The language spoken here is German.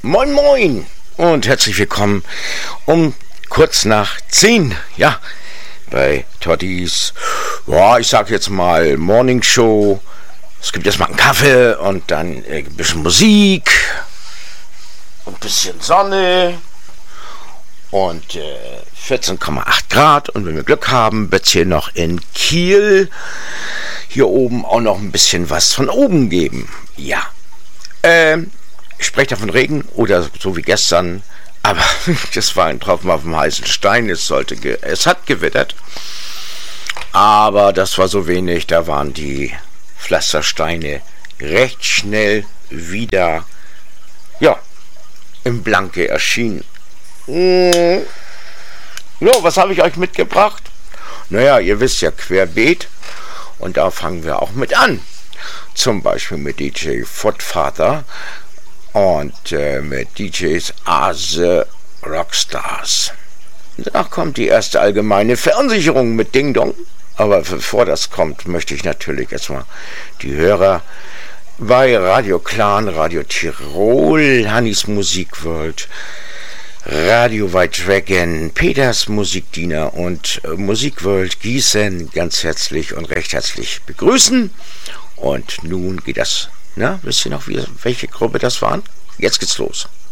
Moin Moin und herzlich willkommen um kurz nach 10, ja, bei Tottis, ja, ich sag jetzt mal Morning Show. Es gibt erstmal einen Kaffee und dann ein bisschen Musik, ein bisschen Sonne und 14,8 Grad, und wenn wir Glück haben, wird es hier noch in Kiel hier oben auch noch ein bisschen was von oben geben. Ja, ich spreche da von Regen oder so wie gestern, aber das war ein Tropfen auf dem heißen Stein. Es hat gewittert, aber das war so wenig, da waren die Pflastersteine recht schnell wieder, ja, im Blanke erschienen. So, was habe ich euch mitgebracht? Naja, ihr wisst ja, querbeet, und da fangen wir auch mit an. Zum Beispiel mit DJ Footfather und mit DJs Ase Rockstars. Danach kommt die erste allgemeine Verunsicherung mit Ding Dong. Aber bevor das kommt, möchte ich natürlich erstmal die Hörer bei Radio Clan, Radio Tirol, Hannis Musikworld, Radio White Dragon, Peters Musikdiener und Musikworld Gießen ganz herzlich und recht herzlich begrüßen. Und nun geht das. Na, wisst ihr noch, welche Gruppe das waren? Jetzt geht's los.